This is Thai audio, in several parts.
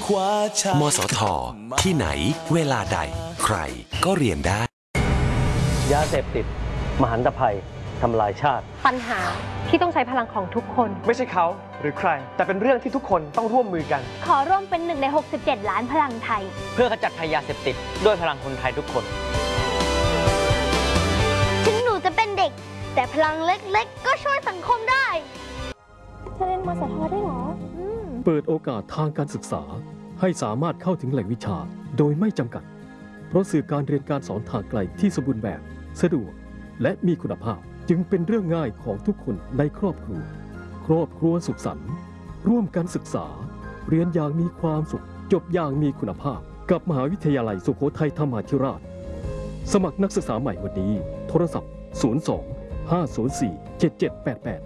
คว้าชัยมสท.ที่ไหนเวลาใดใครก็เรียนได้ยาเสพติดมหันตภัยทำลายชาติปัญหาที่ต้องใช้พลังของทุกคนไม่ใช่เขาหรือใครแต่เป็นเรื่องที่ทุกคนต้องร่วมมือกันขอร่วมเป็น1 ใน 67 ล้านพลังไทยเพื่อขจัดภัยยาเสพติดด้วยพลังคนไทยทุกคนถึงหนูจะเป็นเด็กแต่พลังเล็กๆก็ช่วยสังคมได้จะเรียนมสทได้หรอเปิดโอกาสทางการศึกษาให้สามารถเข้าถึงแหล่งวิชาโดยไม่จำกัดเพราะสื่อการเรียนการสอนทางไกลที่สมบูรณ์แบบสะดวกและมีคุณภาพจึงเป็นเรื่องง่ายของทุกคนในครอบครัวสุขสันต์ร่วมกันศึกษาเรียนอย่างมีความสุขจบอย่างมีคุณภาพกับมหาวิทยาลัยสุโขทัยธรรมาธิราชสมัครนักศึกษาใหม่วันนี้โทรศัพท์02-504-7788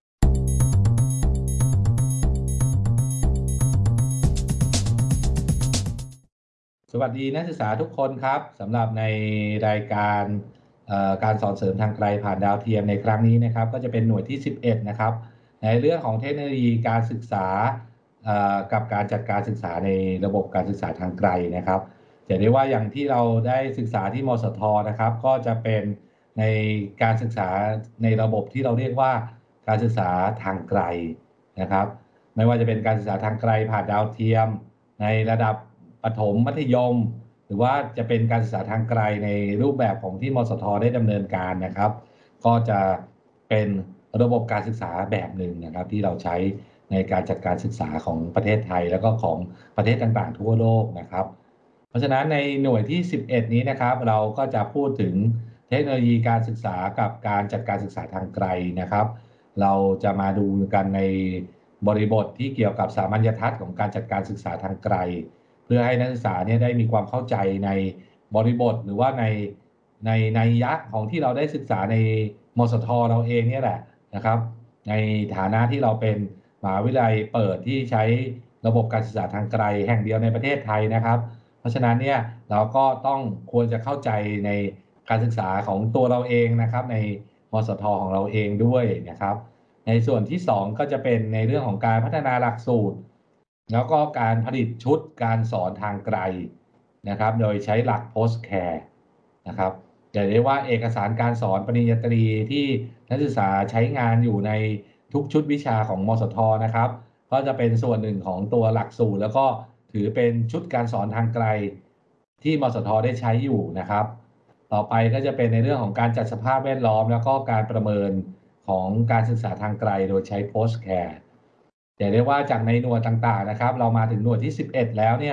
สวัสดีนักศึกษาทุกคนครับสำหรับในรายการการสอนเสริมทางไกลผ่านดาวเทียมในครั้งนี้นะครับก็จะเป็นหน่วยที่11นะครับในเรื่องของเทคโนโลยีการศึกษากับการจัดการศึกษาในระบบการศึกษาทางไกลนะครับจะได้ว่าอย่างที่เราได้ศึกษาที่มสทนะครับก็จะเป็นในการศึกษาในระบบที่เราเรียกว่าการศึกษาทางไกลนะครับไม่ว่าจะเป็นการศึกษาทางไกลผ่านดาวเทียมในระดับประถมมัธยมหรือว่าจะเป็นการศึกษาทางไกลในรูปแบบของที่มสทได้ดำเนินการนะครับก็จะเป็นระบบการศึกษาแบบหนึ่งนะครับที่เราใช้ในการจัดการศึกษาของประเทศไทยแล้วก็ของประเทศต่างๆทั่วโลกนะครับเพราะฉะนั้นในหน่วยที่11นี้นะครับเราก็จะพูดถึงเทคโนโลยีการศึกษากับการจัดการศึกษาทางไกลนะครับเราจะมาดูกันในบริบทที่เกี่ยวกับสามัญทัศน์ของการจัดการศึกษาทางไกลเพื่อให้นักศึกษาเนี่ยได้มีความเข้าใจในบริบทหรือว่าในนัยยะของที่เราได้ศึกษาในมสทเราเองเนี่ยแหละนะครับในฐานะที่เราเป็นมหาวิทยาลัยเปิดที่ใช้ระบบการศึกษาทางไกลแห่งเดียวในประเทศไทยนะครับเพราะฉะนั้นเนี่ยเราก็ต้องควรจะเข้าใจในการศึกษาของตัวเราเองนะครับในมสทของเราเองด้วยนะครับในส่วนที่2ก็จะเป็นในเรื่องของการพัฒนาหลักสูตรแล้วก็การผลิตชุดการสอนทางไกลนะครับโดยใช้หลัก post care นะครับจะเรียกว่าเอกสารการสอนปริญญาตรีที่นักศึกษาใช้งานอยู่ในทุกชุดวิชาของมสทนะครับก็จะเป็นส่วนหนึ่งของตัวหลักสูตรแล้วก็ถือเป็นชุดการสอนทางไกลที่มสทได้ใช้อยู่นะครับต่อไปก็จะเป็นในเรื่องของการจัดสภาพแวดล้อมแล้วก็การประเมินของการศึกษาทางไกลโดยใช้ post care จะเรียกว่าจากในหน่วยต่างๆนะครับเรามาถึงหน่วยที่11แล้วเนี่ย